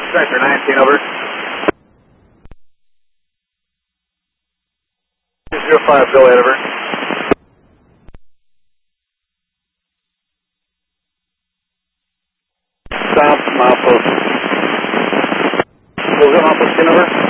Sector 19, over. 205, go ahead, over. South, milepost. What was that milepost again, over?